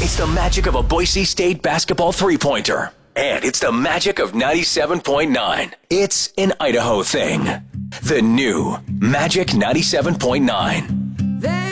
It's the magic of a Boise State basketball three-pointer. And it's the magic of 97.9. It's an Idaho thing. The new Magic 97.9.